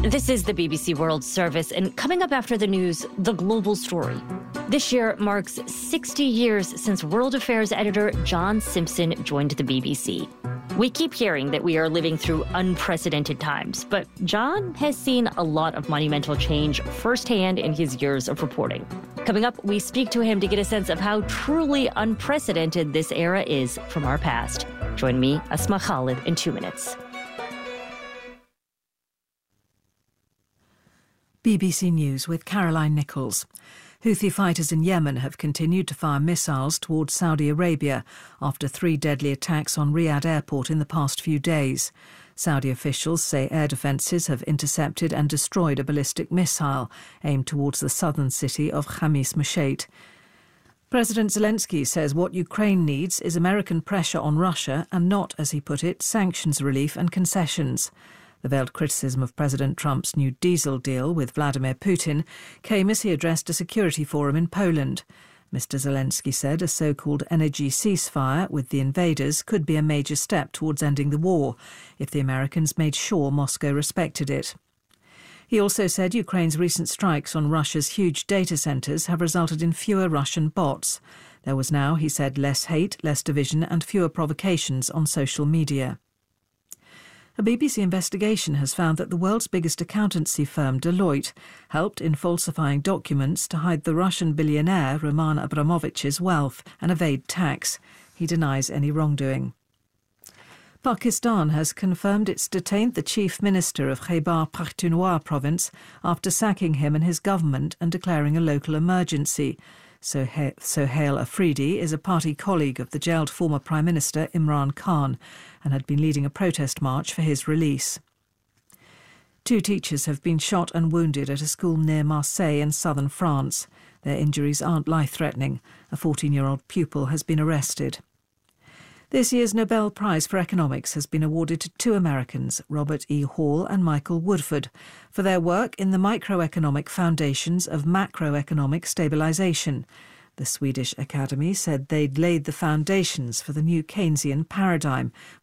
This is the BBC World Service, and coming up after the news, the global story. This year marks 60 years since World Affairs editor John Simpson joined the BBC. We keep hearing that we are living through unprecedented times, but John has seen a lot of monumental change firsthand in his years of reporting. Coming up, we speak to him to get a sense of how truly unprecedented this era is from our past. Join me, Asma Khalid, in 2 minutes. BBC News with Caroline Nichols. Houthi fighters in Yemen have continued to fire missiles towards Saudi Arabia after 3 deadly attacks on Riyadh airport in the past few days. Saudi officials say air defences have intercepted and destroyed a ballistic missile aimed towards the southern city of Khamis Mashat. President Zelensky says what Ukraine needs is American pressure on Russia and not, as he put it, sanctions relief and concessions. The veiled criticism of President Trump's new diesel deal with Vladimir Putin came as he addressed a security forum in Poland. Mr. Zelensky said a so-called energy ceasefire with the invaders could be a major step towards ending the war if the Americans made sure Moscow respected it. He also said Ukraine's recent strikes on Russia's huge data centres have resulted in fewer Russian bots. There was now, he said, less hate, less division and fewer provocations on social media. A BBC investigation has found that the world's biggest accountancy firm, Deloitte, helped in falsifying documents to hide the Russian billionaire Roman Abramovich's wealth and evade tax. He denies any wrongdoing. Pakistan has confirmed it's detained the chief minister of Khyber Pakhtunkhwa province after sacking him and his government and declaring a local emergency. Sohail Afridi is a party colleague of the jailed former Prime Minister Imran Khan and had been leading a protest march for his release. 2 teachers have been shot and wounded at a school near Marseille in southern France. Their injuries aren't life-threatening. A 14-year-old pupil has been arrested. This year's Nobel Prize for Economics has been awarded to 2 Americans, Robert E. Hall and Michael Woodford, for their work in the microeconomic foundations of macroeconomic stabilisation. The Swedish Academy said they'd laid the foundations for the new Keynesian paradigm,